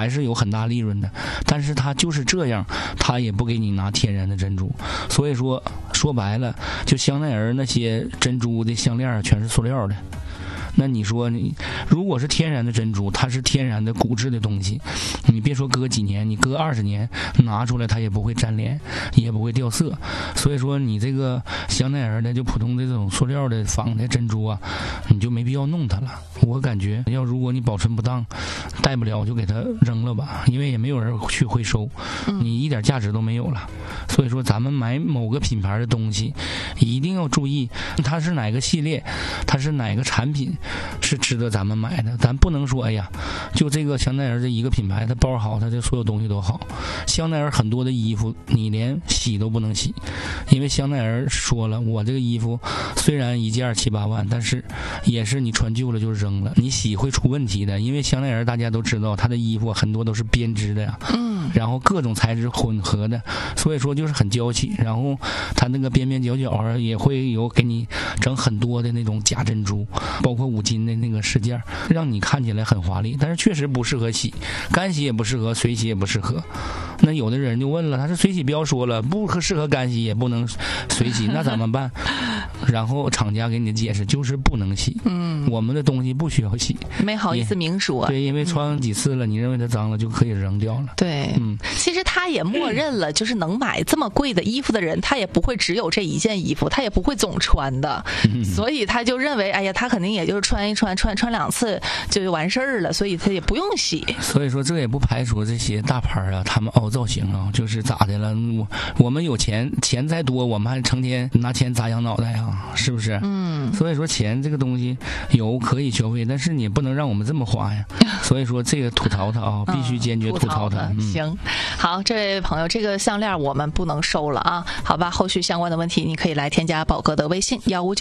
还是有很大利润的，但是他就是这样，他也不给你拿天然的珍珠。所以说白了，就香奈儿那些珍珠的项链全是塑料的。那你说如果是天然的珍珠，它是天然的骨质的东西，你别说隔几年，你隔20年拿出来它也不会粘连，也不会掉色。所以说你这个香奈儿的就普通的这种塑料的仿的珍珠啊，你就没必要弄它了。我感觉如果你保存不当，戴不了就给它扔了吧，因为也没有人去回收，你一点价值都没有了。所以说咱们买某个品牌的东西一定要注意它是哪个系列，它是哪个产品是值得咱们买的。咱不能说哎呀就这个香奈儿这一个品牌，它包好，它这所有东西都好。香奈儿很多的衣服你连洗都不能洗，因为香奈儿说了，我这个衣服虽然一件7、8万，但是也是你穿旧了就扔了，你洗会出问题的。因为香奈儿大家都知道它的衣服很多都是编织的呀，然后各种材质混合的，所以说就是很娇气。然后它那个边边角角也会有给你整很多的那种假珍珠，包括5金的那个饰件，让你看起来很华丽，但是确实不适合洗，干洗也不适合，水洗也不适合。那有的人就问了，他是水洗标说了不适合干洗也不能水洗，那怎么办？然后厂家给你的解释就是不能洗，我们的东西不需要洗， 没好意思明说。 对，因为穿几次了，你认为它脏了就可以扔掉了。 对，其实他也默认了，就是能买这么贵的衣服的人，他也不会只有这一件衣服，他也不会总穿的，所以他就认为，哎呀，他肯定也就是穿2次就完事儿了，所以他也不用洗。 所以说这也不排除这些大牌啊，他们凹造型啊，就是咋的了？我们有钱再多，我们还成天拿钱砸羊脑袋啊，是不是？所以说钱这个东西有可以消费，但是你也不能让我们这么花呀。所以说这个吐槽它啊，必须坚决吐槽它。 行，好，这位朋友，这个项链我们不能收了啊，好吧？后续相关的问题你可以来添加宝哥的微信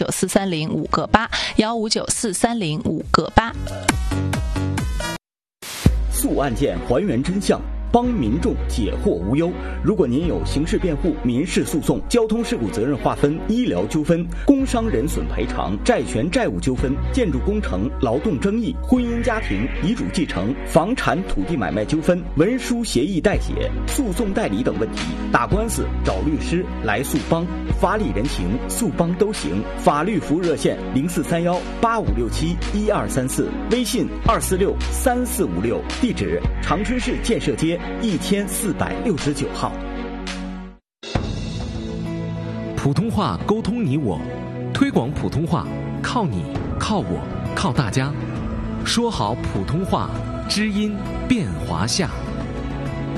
1594305个8，1594305个8。 诉案件还原真相，帮民众解惑无忧。如果您有刑事辩护、民事诉讼、交通事故责任划分、医疗纠纷、工伤人损赔偿、债权债务纠纷、建筑工程、劳动争议、婚姻家庭、遗嘱继承、房产土地买卖纠纷、文书协议代写、诉讼代理等问题，打官司找律师来诉帮，法理人情诉帮都行。法律服务热线043185671234，微信2463456，地址长春市建设街1469号。 普通话沟通你我，推广普通话靠你靠我靠大家，说好普通话，知音变华夏。